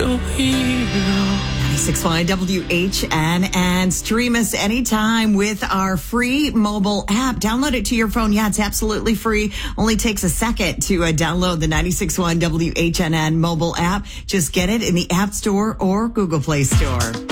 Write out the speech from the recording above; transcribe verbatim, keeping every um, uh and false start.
your hero. ninety-six point one W H N and stream us anytime with our free mobile app. Download it to your phone. Yeah, it's absolutely free. Only takes a second to uh, download the ninety-six point one W H N N mobile app. Just get it in the App Store or Google Play Store.